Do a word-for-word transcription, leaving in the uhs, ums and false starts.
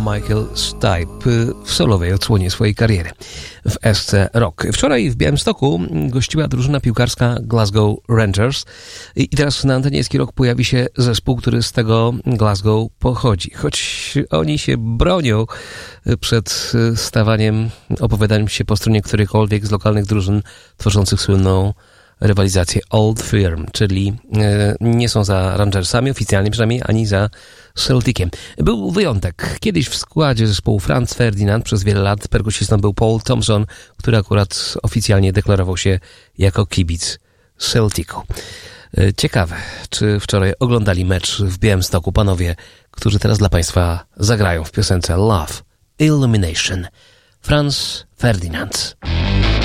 Michael Stipe w solowej odsłonie swojej kariery w esce rock. Wczoraj w Białymstoku gościła drużyna piłkarska Glasgow Rangers i teraz na antenie Ski Rock pojawi się zespół, który z tego Glasgow pochodzi. Choć oni się bronią przed stawaniem, opowiadaniem się po stronie którejkolwiek z lokalnych drużyn tworzących słynną rywalizację Old Firm, czyli e, nie są za Rangersami, oficjalnie przynajmniej, ani za Celticiem. Był wyjątek. Kiedyś w składzie zespołu Franz Ferdinand przez wiele lat perkusistą był Paul Thompson, który akurat oficjalnie deklarował się jako kibic Celticu. E, ciekawe, czy wczoraj oglądali mecz w Białymstoku panowie, którzy teraz dla Państwa zagrają w piosence Love Illumination. Franz Ferdinand.